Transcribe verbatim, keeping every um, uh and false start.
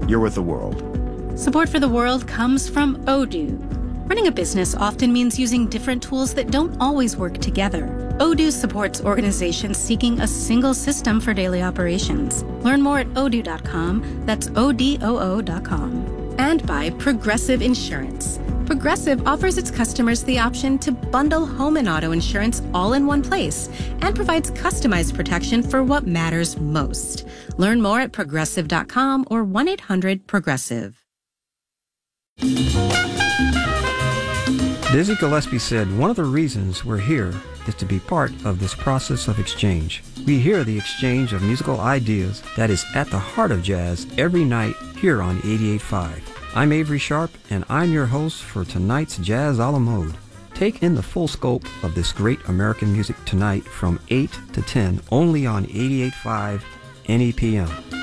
you're with the world. Support for the world comes from Odoo. Running a business often means using different tools that don't always work together. Odoo supports organizations seeking a single system for daily operations. Learn more at odoo dot com. That's O D O O dot com. And by Progressive Insurance. Progressive offers its customers the option to bundle home and auto insurance all in one place and provides customized protection for what matters most. Learn more at progressive dot com or one eight hundred progressive. Dizzy Gillespie said, one of the reasons we're here is to be part of this process of exchange. We hear the exchange of musical ideas that is at the heart of jazz every night here on eighty-eight point five. I'm Avery Sharp, and I'm your host for tonight's Jazz a la Mode. Take in the full scope of this great American music tonight from eight to ten, only on eighty-eight point five N E P M.